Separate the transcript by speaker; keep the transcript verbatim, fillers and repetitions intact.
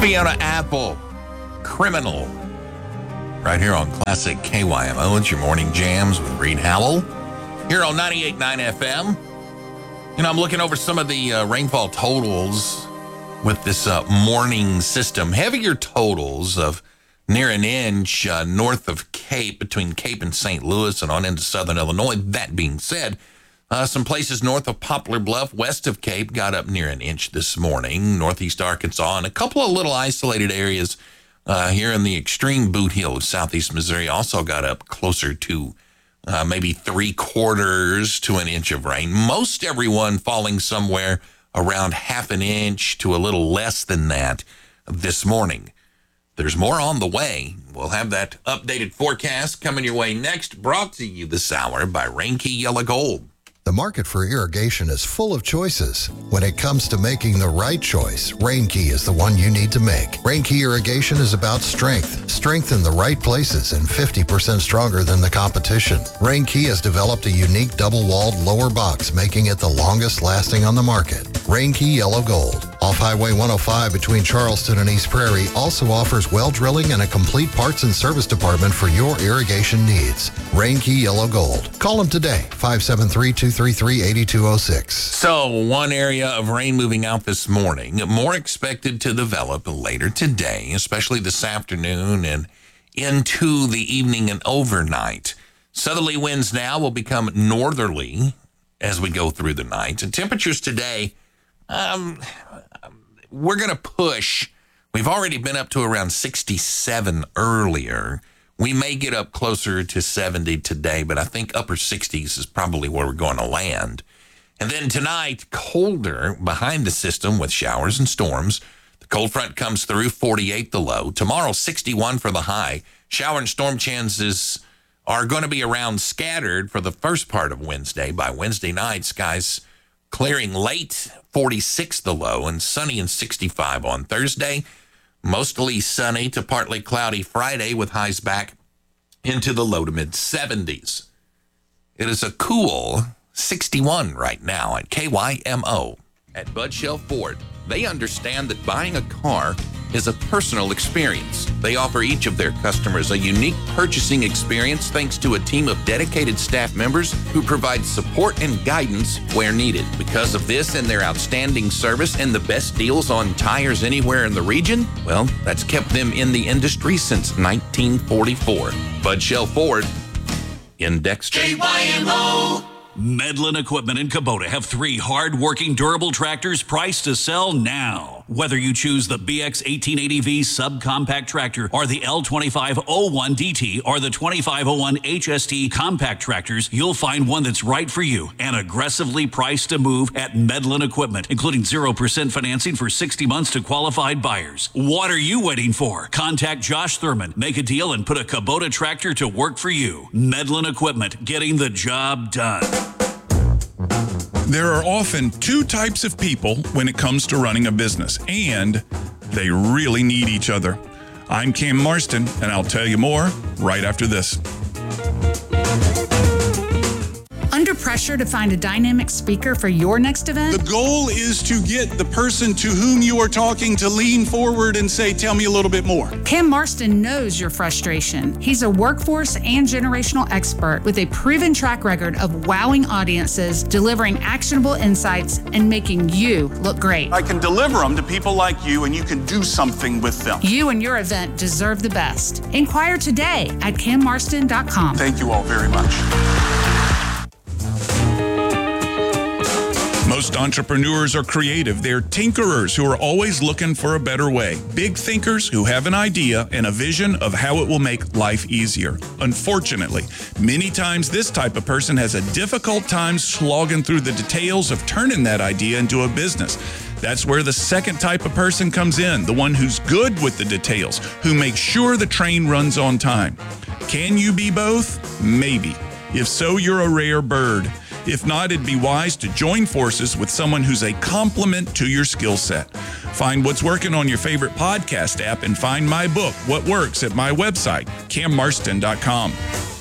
Speaker 1: Fiona Apple, Criminal. Right here on Classic K Y M O. It's your morning jams with Reed Howell. Here on ninety-eight point nine F M. You know, I'm looking over some of the uh, rainfall totals with this uh, morning system. Heavier totals of near an inch uh, north of Cape, between Cape and Saint Louis and on into southern Illinois. That being said, uh, some places north of Poplar Bluff, west of Cape, got up near an inch this morning. Northeast Arkansas and a couple of little isolated areas uh, here in the extreme boot heel of southeast Missouri also got up closer to uh, maybe three quarters to an inch of rain. Most everyone falling somewhere around half an inch to a little less than that this morning. There's more on the way. We'll have that updated forecast coming your way next, brought to you this hour by Reinke Yellow Gold.
Speaker 2: The market for irrigation is full of choices. When it comes to making the right choice, Reinke is the one you need to make. Reinke irrigation is about strength, strength in the right places, and fifty percent stronger than the competition. Reinke has developed a unique double-walled lower box, making it the longest lasting on the market. Reinke Yellow Gold, off Highway one oh five between Charleston and East Prairie, also offers well drilling and a complete parts and service department for your irrigation needs. Reinke Yellow Gold. Call them today, five seven three, two three three, eight two zero six.
Speaker 1: So, one area of rain moving out this morning, more expected to develop later today, especially this afternoon and into the evening and overnight. Southerly winds now will become northerly as we go through the night. And temperatures today, um, we're going to push. We've already been up to around sixty-seven earlier. We may get up closer to seventy today, but I think upper sixties is probably where we're going to land. And then tonight, colder behind the system with showers and storms. The cold front comes through, forty-eight the low. Tomorrow, sixty-one for the high. Shower and storm chances are going to be around scattered for the first part of Wednesday. By Wednesday night, skies clearing late, forty-six the low, and sunny and sixty-five on Thursday. Mostly sunny to partly cloudy Friday with highs back into the low to mid seventies. It is a cool sixty-one right now at K Y M O. At Bud Shell Ford, they understand that buying a car is a personal experience. They offer each of their customers a unique purchasing experience thanks to a team of dedicated staff members who provide support and guidance where needed. Because of this and their outstanding service and the best deals on tires anywhere in the region, well, that's kept them in the industry since nineteen forty-four. Bud Shell Ford in Dexter.
Speaker 3: K Y M O. Medlin Equipment and Kubota have three hard-working, durable tractors priced to sell now. Whether you choose the B X eighteen eighty V subcompact tractor or the L twenty-five oh one D T or the twenty-five oh one H S T compact tractors, you'll find one that's right for you and aggressively priced to move at Medlin Equipment, including zero percent financing for sixty months to qualified buyers. What are you waiting for? Contact Josh Thurman, make a deal, and put a Kubota tractor to work for you. Medlin Equipment, getting the job done.
Speaker 4: There are often two types of people when it comes to running a business, and they really need each other. I'm Cam Marston, and I'll tell you more right after this.
Speaker 5: Under pressure to find a dynamic speaker for your next event?
Speaker 6: The goal is to get the person to whom you are talking to lean forward and say, tell me a little bit more.
Speaker 5: Cam Marston knows your frustration. He's a workforce and generational expert with a proven track record of wowing audiences, delivering actionable insights, and making you look great.
Speaker 6: I can deliver them to people like you, and you can do something with them.
Speaker 5: You and your event deserve the best. Inquire today at cam marston dot com.
Speaker 6: Thank you all very much.
Speaker 4: Most entrepreneurs are creative. They're tinkerers who are always looking for a better way. Big thinkers who have an idea and a vision of how it will make life easier. Unfortunately, many times this type of person has a difficult time slogging through the details of turning that idea into a business. That's where the second type of person comes in, the one who's good with the details, who makes sure the train runs on time. Can you be both? Maybe. If so, you're a rare bird. If not, it'd be wise to join forces with someone who's a complement to your skill set. Find what's working on your favorite podcast app and find my book, What Works, at my website, cam marston dot com.